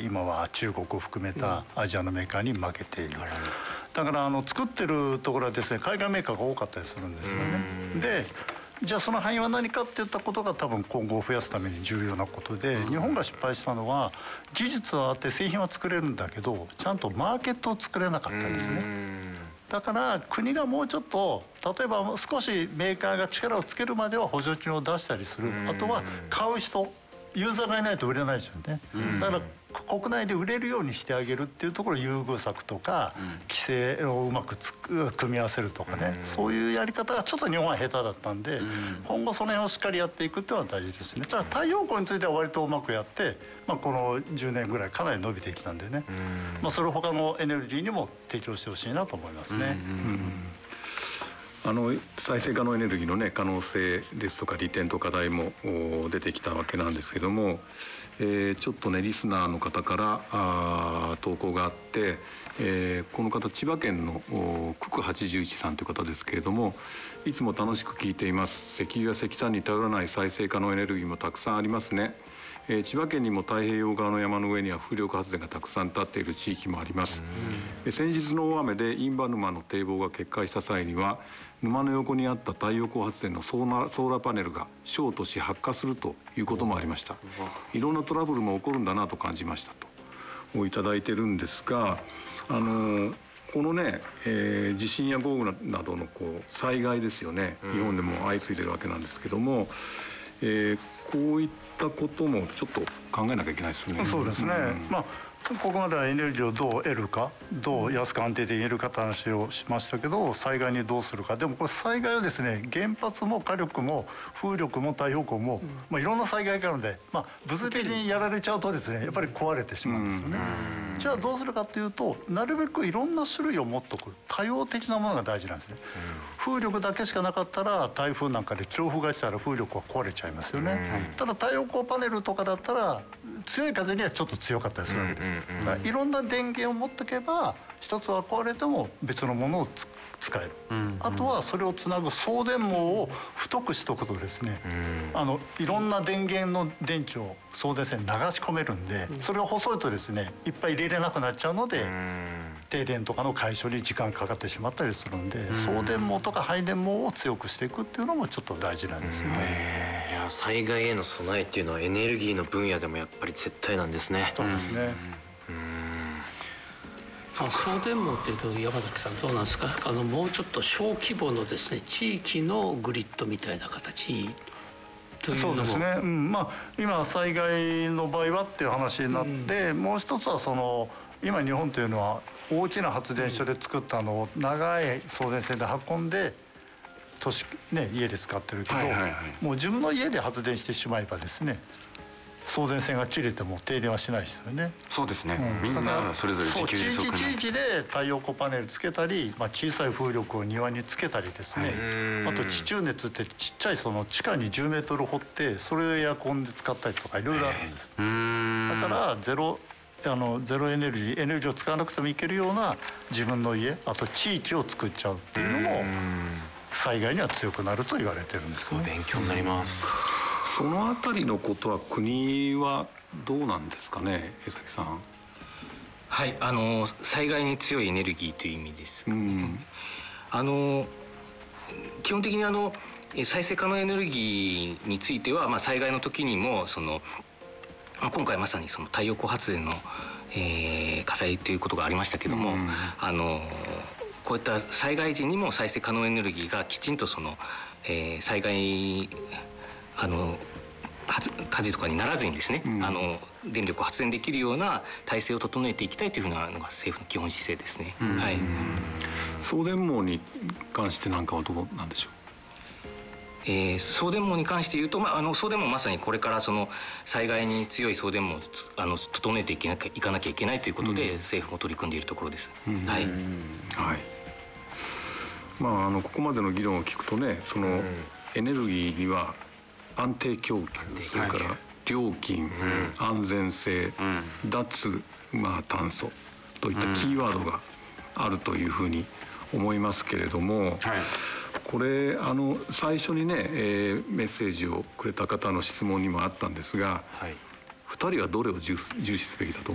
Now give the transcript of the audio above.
今は中国を含めたアジアのメーカーに負けている。だから作ってるところはですね、海外メーカーが多かったりするんですよね。でじゃあその範囲は何かっていったことが多分今後増やすために重要なことで、日本が失敗したのは技術はあって製品は作れるんだけどちゃんとマーケットを作れなかったんですね。だから国がもうちょっと例えば少しメーカーが力をつけるまでは補助金を出したりする。あとは買う人ユーザーがいないと売れないですよね。だから国内で売れるようにしてあげるっていうところ、優遇策とか規制をうまく組み合わせるとかね、そういうやり方がちょっと日本は下手だったんで、今後その辺をしっかりやっていくっていうのは大事ですね。ただ太陽光については割とうまくやって、この10年ぐらいかなり伸びてきたんでね、それを他のエネルギーにも提供してほしいなと思いますね。 再生可能エネルギーのね可能性ですとか利点と課題も出てきたわけなんですけども、ちょっとねリスナーの方から投稿があって、この方千葉県のクク81さんという方ですけれども、いつも楽しく聞いています。石油や石炭に頼らない再生可能エネルギーもたくさんありますね。千葉県にも太平洋側の山の上には風力発電がたくさん立っている地域もあります。先日の大雨で印旛沼の堤防が決壊した際には、沼の横にあった太陽光発電のソーラーパネルがショートし発火するということもありました。いろんなトラブルも起こるんだなと感じましたといただいてるんですが、このね、地震や豪雨などの災害ですよね、日本でも相次いでるわけなんですけども、こういったこともちょっと考えなきゃいけないですよね。 そうですね、ここまではエネルギーをどう得るか、どう安く安定的に得るかって話をしましたけど、災害にどうするか。でもこれ災害はですね、原発も火力も風力も太陽光も、いろんな災害があるので、物理的にやられちゃうとですね、やっぱり壊れてしまうんですよね。じゃあどうするかっていうと、なるべくいろんな種類を持っとく多様的なものが大事なんですね。風力だけしかなかったら台風なんかで強風が来たら風力は壊れちゃいますよね。ただ太陽光パネルとかだったら強い風にはちょっと強かったりするわけです。いろんな電源を持っておけば一つは壊れても別のものを使える。あとはそれをつなぐ送電網を太くしておくとですね、いろんな電源の電池を送電線に流し込めるんで、それが細いとですねいっぱい入れれなくなっちゃうので、停電とかの解消に時間かかってしまったりするんで、送電網とか配電網を強くしていくっていうのもちょっと大事なんですよね。 いや、災害への備えっていうのはエネルギーの分野でもやっぱり絶対なんですね。 そうですね。 送電網っていうと山崎さんどうなんですか。もうちょっと小規模のですね地域のグリッドみたいな形というのも。そうですね、今災害の場合はっていう話になって、もう一つは今日本というのは大きな発電所で作ったのを長い送電線で運んで家で使ってるけど、もう自分の家で発電してしまえばですね、送電線が切れても停電はしないですよね。 そうですね、みんなそれぞれ自給自足の地域で太陽光パネルつけたり、小さい風力を庭につけたりですね、あと地中熱ってちっちゃい地下に10メートル掘ってそれをエアコンで使ったりとかいろいろあるんです。だからゼロエネルギーを使わなくてもいけるような自分の家、あと地域を作っちゃうっていうのも災害には強くなると言われてるんですね。 すごい勉強になります。 そのあたりのことは国はどうなんですかね、江崎さん。 はい、災害に強いエネルギーという意味です。基本的に再生可能エネルギーについては、災害の時にも今回まさに太陽光発電の、火災ということがありましたけども、こういった災害時にも再生可能エネルギーがきちんと災害火事とかにならずにですね、電力を発電できるような体制を整えていきたいというふうなのが政府の基本姿勢ですね。 送電網に関してなんかはどうなんでしょう。 送電網に関して言うと、送電網まさにこれから災害に強い送電網を整えていかなきゃいけないということで、政府も取り組んでいるところです。 ここまでの議論を聞くとね、エネルギーには安定供給、それから料金、安全性、脱炭素といったキーワードがあるというふうに思いますけれども、これ最初にね、メッセージをくれた方の質問にもあったんですが、2人はどれを重視すべきだと